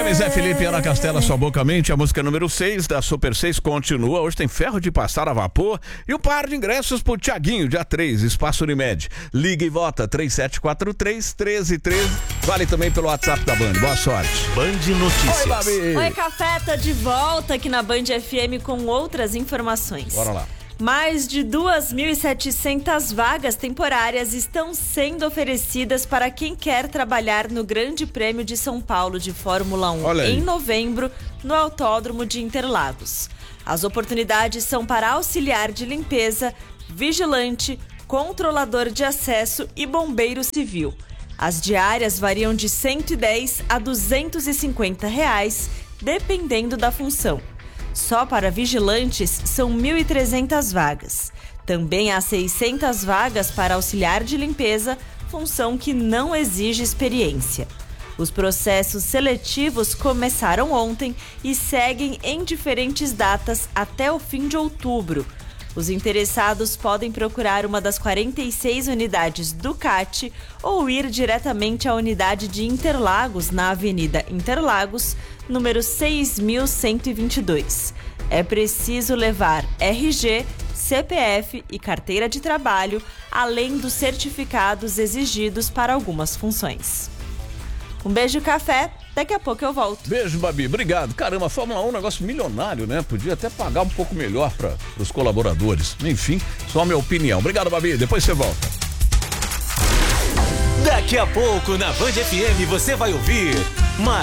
Zé Felipe, Ana Castela, Sua Boca Mente, a música número 6 da Super 6 continua. Hoje tem ferro de passar a vapor e um par de ingressos pro Thiaguinho, dia 3, Espaço Unimed. Liga e vota, 3743-1313. Vale também pelo WhatsApp da Band. Boa sorte. Band Notícias. Oi, Babi. Oi, Café, tô de volta aqui na Band FM com outras informações. Bora lá. Mais de 2.700 vagas temporárias estão sendo oferecidas para quem quer trabalhar no Grande Prêmio de São Paulo de Fórmula 1 em novembro, no Autódromo de Interlagos. As oportunidades são para auxiliar de limpeza, vigilante, controlador de acesso e bombeiro civil. As diárias variam de R$ 110 a R$ 250, dependendo da função. Só para vigilantes são 1.300 vagas. Também há 600 vagas para auxiliar de limpeza, função que não exige experiência. Os processos seletivos começaram ontem e seguem em diferentes datas até o fim de outubro. Os interessados podem procurar uma das 46 unidades do CAT ou ir diretamente à unidade de Interlagos, na Avenida Interlagos, número 6122. É preciso levar RG, CPF e carteira de trabalho, além dos certificados exigidos para algumas funções. Um beijo, Café. Daqui a pouco eu volto. Beijo, Babi. Obrigado. Caramba, Fórmula 1 é um negócio milionário, né? Podia até pagar um pouco melhor para os colaboradores. Enfim, só a minha opinião. Obrigado, Babi. Depois você volta. Daqui a pouco na Band FM você vai ouvir